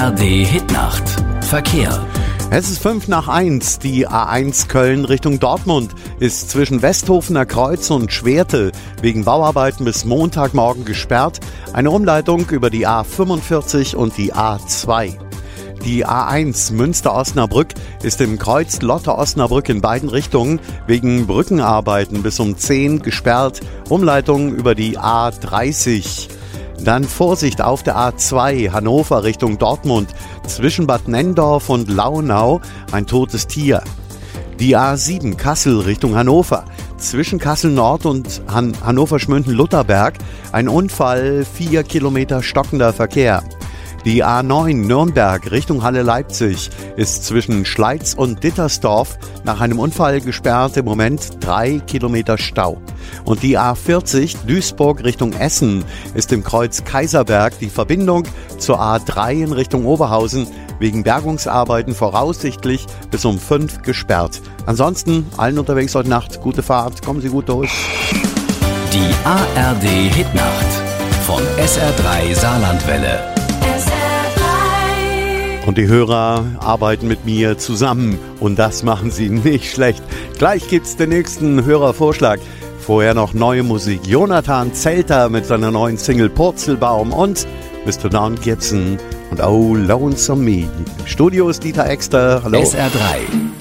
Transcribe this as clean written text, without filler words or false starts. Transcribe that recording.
ARD Hitnacht. Verkehr. Es ist 5:05. Die A1 Köln Richtung Dortmund ist zwischen Westhofener Kreuz und Schwerte wegen Bauarbeiten bis Montagmorgen gesperrt. Eine Umleitung über die A45 und die A2. Die A1 Münster-Osnabrück ist im Kreuz Lotte-Osnabrück in beiden Richtungen wegen Brückenarbeiten bis um 10 gesperrt. Umleitung über die A30. Dann Vorsicht auf der A2 Hannover Richtung Dortmund. Zwischen Bad Nenndorf und Launau ein totes Tier. Die A7 Kassel Richtung Hannover. Zwischen Kassel Nord und Hannover-Schmünden-Lutherberg ein Unfall, 4 Kilometer stockender Verkehr. Die A9 Nürnberg Richtung Halle-Leipzig ist zwischen Schleiz und Dittersdorf nach einem Unfall gesperrt, im Moment 3 Kilometer Stau. Und die A40 Duisburg Richtung Essen ist im Kreuz Kaiserberg die Verbindung zur A3 in Richtung Oberhausen wegen Bergungsarbeiten voraussichtlich bis um 5 gesperrt. Ansonsten allen unterwegs heute Nacht gute Fahrt, kommen Sie gut durch. Die ARD Hitnacht von SR3 Saarlandwelle. Und die Hörer arbeiten mit mir zusammen und das machen sie nicht schlecht. Gleich gibt's den nächsten Hörervorschlag. Vorher noch neue Musik. Jonathan Zelter mit seiner neuen Single Purzelbaum und Mr. Don Gibson und Oh Lonesome Me. Im Studio ist Dieter Exter. Hallo. SR3